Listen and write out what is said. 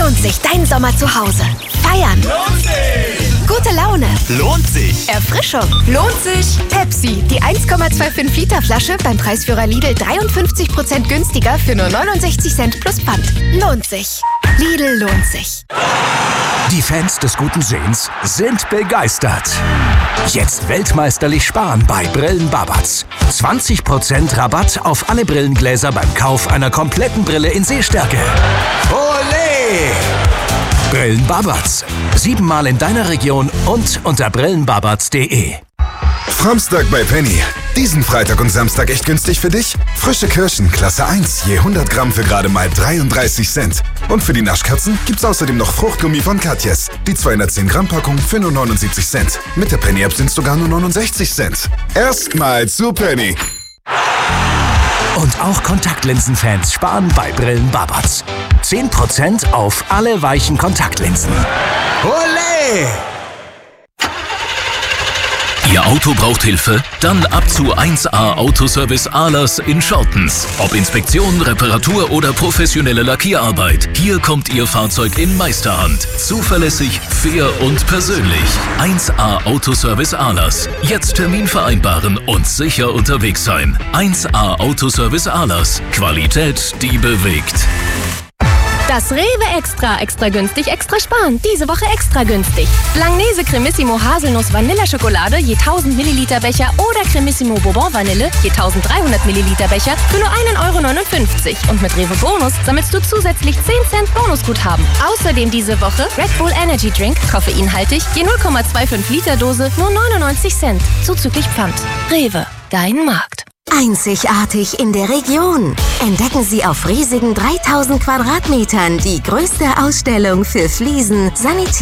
Lohnt sich dein Sommer zu Hause. Feiern. Lohnt sich. Gute Laune. Lohnt sich. Erfrischung. Lohnt sich. Pepsi, die 1,25 Liter Flasche beim Preisführer Lidl 53% günstiger für nur 69 Cent plus Pfand. Lohnt sich. Lidl lohnt sich. Die Fans des guten Sehens sind begeistert. Jetzt weltmeisterlich sparen bei Brillen Babatz. 20% Rabatt auf alle Brillengläser beim Kauf einer kompletten Brille in Sehstärke. Olé! Brillen Babatz. 7-mal in deiner Region und unter brillenbabatz.de. Framstag bei Penny. Diesen Freitag und Samstag echt günstig für dich? Frische Kirschen, Klasse 1, je 100 Gramm für gerade mal 33 Cent. Und für die Naschkatzen gibt's außerdem noch Fruchtgummi von Katjes. Die 210 Gramm Packung für nur 79 Cent. Mit der Penny-App sind's sogar nur 69 Cent. Erstmal zu Penny. Und auch Kontaktlinsenfans sparen bei Brillen Babatz. 10% auf alle weichen Kontaktlinsen. Olé! Ihr Auto braucht Hilfe? Dann ab zu 1A Autoservice Ahlers in Schortens. Ob Inspektion, Reparatur oder professionelle Lackierarbeit. Hier kommt Ihr Fahrzeug in Meisterhand. Zuverlässig, fair und persönlich. 1A Autoservice Ahlers. Jetzt Termin vereinbaren und sicher unterwegs sein. 1A Autoservice Ahlers. Qualität, die bewegt. Das Rewe extra günstig, extra sparen. Diese Woche extra günstig. Langnese Cremissimo Haselnuss Vanilleschokolade je 1000 Milliliter Becher oder Cremissimo Bourbon Vanille je 1300 Milliliter Becher für nur 1,59 €. Und mit Rewe Bonus sammelst du zusätzlich 10 Cent Bonusguthaben. Außerdem diese Woche Red Bull Energy Drink, koffeinhaltig, je 0,25 Liter Dose, nur 99 Cent. Zuzüglich Pfand. Rewe, dein Markt. Einzigartig in der Region. Entdecken Sie auf riesigen 3000 Quadratmetern die größte Ausstellung für Fliesen, Sanitär